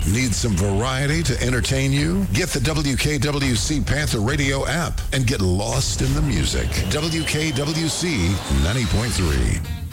Need some variety to entertain you? Get the WKWC Panther Radio app and get lost in the music. WKWC 90.3.